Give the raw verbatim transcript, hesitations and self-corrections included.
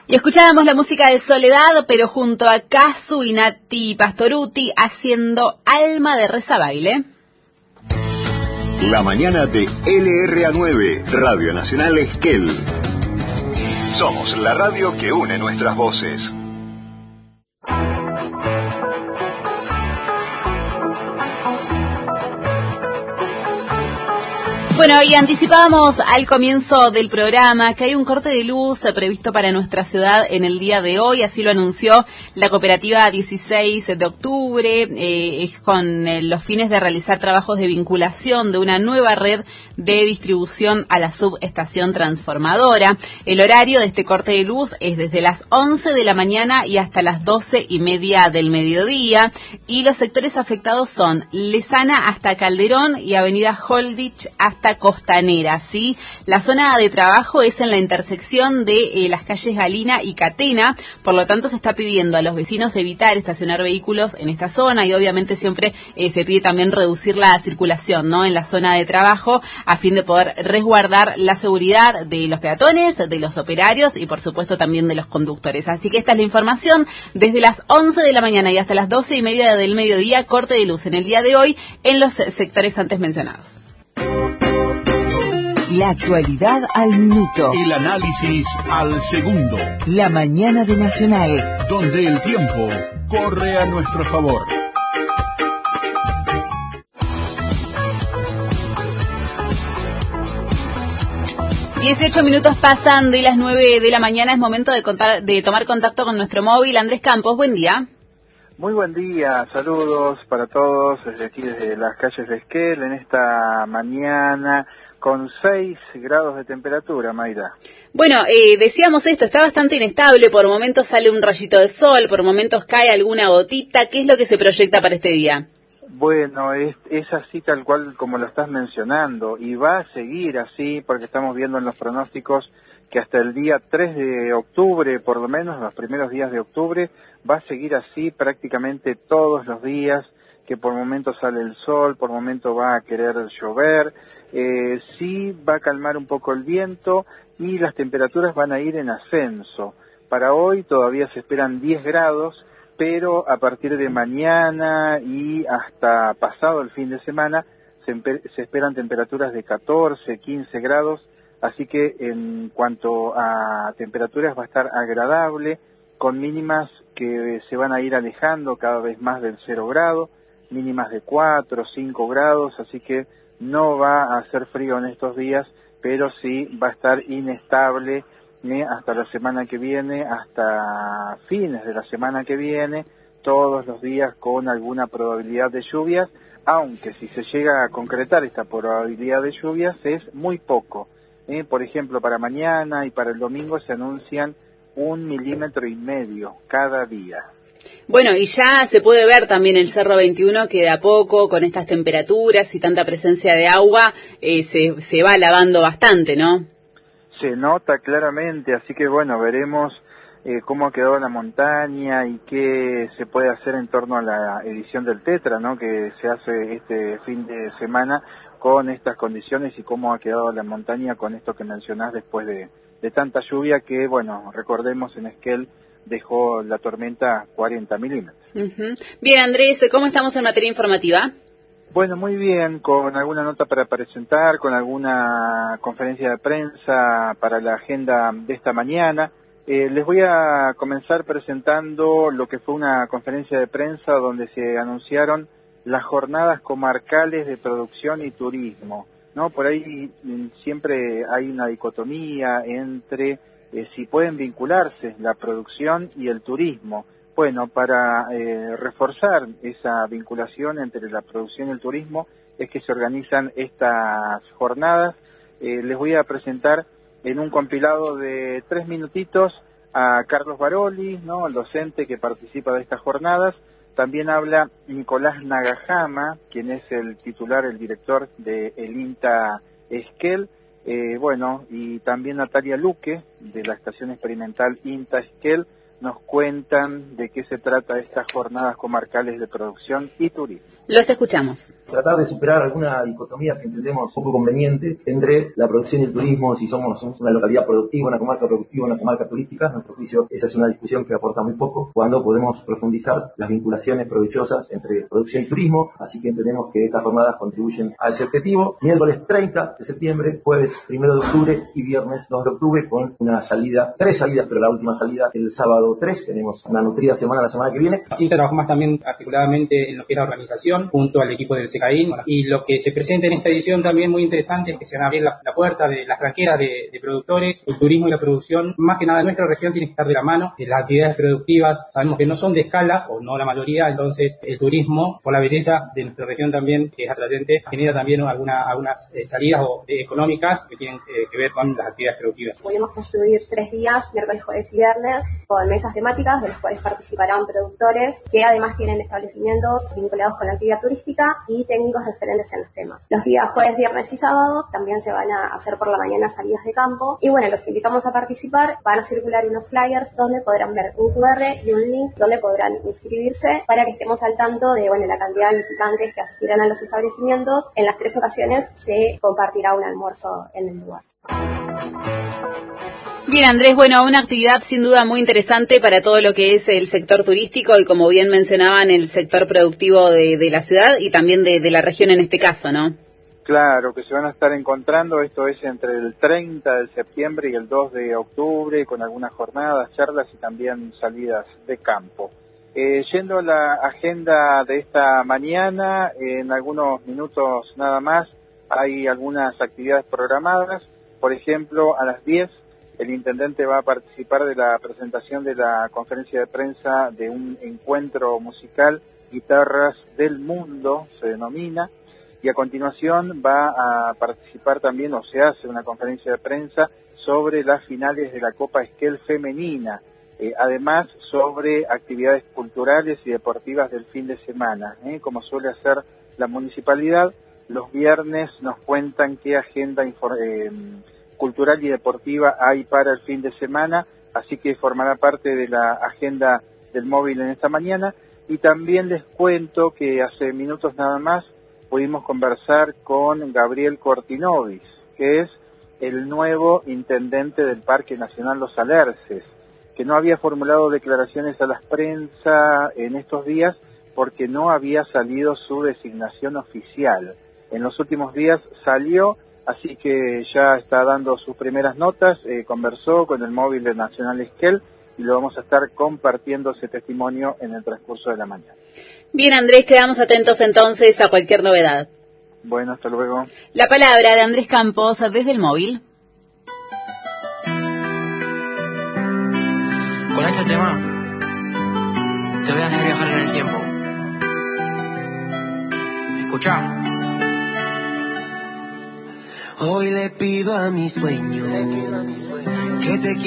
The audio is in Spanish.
Y escuchábamos la música de Soledad, pero junto a Casu y Nati Pastoruti haciendo Alma de Reza Baile. La mañana de L R A nueve, Radio Nacional Esquel. Somos la radio que une nuestras voces. Bueno, y anticipábamos al comienzo del programa que hay un corte de luz previsto para nuestra ciudad en el día de hoy, así lo anunció la cooperativa dieciséis de octubre, eh, es con eh, los fines de realizar trabajos de vinculación de una nueva red de distribución a la subestación transformadora. El horario de este corte de luz es desde las once de la mañana y hasta las doce y media del mediodía, y los sectores afectados son Lezana hasta Calderón y Avenida Holditch hasta Costanera, ¿sí? La zona de trabajo es en la intersección de eh, las calles Galina y Catena, por lo tanto se está pidiendo a los vecinos evitar estacionar vehículos en esta zona y obviamente siempre eh, se pide también reducir la circulación, ¿no?, en la zona de trabajo a fin de poder resguardar la seguridad de los peatones, de los operarios y por supuesto también de los conductores. Así que esta es la información desde las once de la mañana y hasta las doce y media del mediodía, corte de luz en el día de hoy en los sectores antes mencionados. La actualidad al minuto. El análisis al segundo. La mañana de Nacional. Donde el tiempo corre a nuestro favor. dieciocho minutos pasan de las nueve de la mañana. Es momento de, contar, de tomar contacto con nuestro móvil. Andrés Campos, buen día. Muy buen día, saludos para todos desde aquí, desde las calles de Esquel, en esta mañana con seis grados de temperatura, Mayra. Bueno, eh, decíamos esto, está bastante inestable, por momentos sale un rayito de sol, por momentos cae alguna gotita. ¿Qué es lo que se proyecta para este día? Bueno, es, es así tal cual como lo estás mencionando, y va a seguir así porque estamos viendo en los pronósticos que hasta el día tres de octubre, por lo menos los primeros días de octubre, va a seguir así prácticamente todos los días, que por momentos sale el sol, por momentos va a querer llover, eh, sí va a calmar un poco el viento y las temperaturas van a ir en ascenso. Para hoy todavía se esperan diez grados, pero a partir de mañana y hasta pasado el fin de semana se, se esperan temperaturas de catorce, quince grados, así que en cuanto a temperaturas va a estar agradable, con mínimas que se van a ir alejando cada vez más del cero grado, mínimas de cuatro, cinco grados, así que no va a hacer frío en estos días, pero sí va a estar inestable ¿eh? hasta la semana que viene, hasta fines de la semana que viene, todos los días con alguna probabilidad de lluvias, aunque si se llega a concretar esta probabilidad de lluvias es muy poco. ¿eh? Por ejemplo, para mañana y para el domingo se anuncian un milímetro y medio cada día. Bueno, y ya se puede ver también el Cerro veintiuno que de a poco, con estas temperaturas y tanta presencia de agua, eh, se, se va lavando bastante, ¿no? Se nota claramente, así que bueno, veremos eh, cómo ha quedado la montaña y qué se puede hacer en torno a la edición del Tetra, ¿no?, que se hace este fin de semana con estas condiciones y cómo ha quedado la montaña con esto que mencionás después de, de tanta lluvia que, bueno, recordemos en Esquel dejó la tormenta cuarenta milímetros. Uh-huh. Bien, Andrés, ¿cómo estamos en materia informativa? Bueno, muy bien, con alguna nota para presentar, con alguna conferencia de prensa para la agenda de esta mañana. Eh, les voy a comenzar presentando lo que fue una conferencia de prensa donde se anunciaron las jornadas comarcales de producción y turismo, ¿no? Por ahí siempre hay una dicotomía entre eh, si pueden vincularse la producción y el turismo. Bueno, para eh, reforzar esa vinculación entre la producción y el turismo es que se organizan estas jornadas. Eh, les voy a presentar en un compilado de tres minutitos a Carlos Baroli, ¿no?, el docente que participa de estas jornadas. También habla Nicolás Nagajama, quien es el titular, el director de el INTA Esquel, eh, bueno, y también Natalia Luque, de la Estación Experimental INTA Esquel, nos cuentan de qué se trata estas jornadas comarcales de producción y turismo. Los escuchamos. Tratar de superar alguna dicotomía que entendemos poco conveniente entre la producción y el turismo, si somos una localidad productiva, una comarca productiva, una comarca turística. En nuestro juicio, esa es una discusión que aporta muy poco, cuando podemos profundizar las vinculaciones provechosas entre producción y turismo, así que entendemos que estas jornadas contribuyen a ese objetivo. Miércoles treinta de septiembre, jueves primero de octubre y viernes dos de octubre, con una salida, tres salidas, pero la última salida el sábado tres. Tenemos una nutrida semana la semana que viene. Y trabajamos también articuladamente en lo que es la organización, junto al equipo del SECAIN, y lo que se presenta en esta edición también muy interesante es que se van a abrir la, la puerta de las tranqueras de, de productores. El turismo y la producción, más que nada en nuestra región, tienen que estar de la mano. Las actividades productivas sabemos que no son de escala, o no la mayoría, entonces el turismo, por la belleza de nuestra región también, que es atrayente, genera también alguna, algunas eh, salidas o, eh, económicas que tienen eh, que ver con las actividades productivas. Pudimos construir tres días, miércoles, jueves y viernes, con mesas temáticas de las cuales participarán productores que además tienen establecimientos vinculados con la actividad turística y técnicos referentes en los temas. Los días jueves, viernes y sábados también se van a hacer por la mañana salidas de campo y bueno, los invitamos a participar. Van a circular unos flyers donde podrán ver un cu erre y un link donde podrán inscribirse para que estemos al tanto de bueno la cantidad de visitantes que asistirán a los establecimientos. En las tres ocasiones se compartirá un almuerzo en el lugar. Bien, Andrés, bueno, una actividad sin duda muy interesante para todo lo que es el sector turístico y, como bien mencionaban, el sector productivo de, de la ciudad y también de, de la región en este caso, ¿no? Claro, que se van a estar encontrando, esto es entre el treinta de septiembre y el dos de octubre, con algunas jornadas, charlas y también salidas de campo. Eh, yendo a la agenda de esta mañana, en algunos minutos nada más, hay algunas actividades programadas. Por ejemplo, a las diez, el intendente va a participar de la presentación de la conferencia de prensa de un encuentro musical, Guitarras del Mundo, se denomina, y a continuación va a participar también, o se hace una conferencia de prensa sobre las finales de la Copa Esquel femenina, eh, además sobre actividades culturales y deportivas del fin de semana, eh, como suele hacer la municipalidad. Los viernes nos cuentan qué agenda eh, cultural y deportiva hay para el fin de semana, así que formará parte de la agenda del móvil en esta mañana. Y también les cuento que hace minutos nada más pudimos conversar con Gabriel Cortinovis, que es el nuevo intendente del Parque Nacional Los Alerces, que no había formulado declaraciones a la prensa en estos días porque no había salido su designación oficial. En los últimos días salió, así que ya está dando sus primeras notas, eh, conversó con el móvil de Nacional Esquel y lo vamos a estar compartiendo ese testimonio en el transcurso de la mañana. Bien, Andrés, quedamos atentos entonces a cualquier novedad. Bueno, hasta luego. La palabra de Andrés Campos desde el móvil. Con este tema te voy a hacer viajar en el tiempo. Escucha. Hoy le pido a mi sueño que te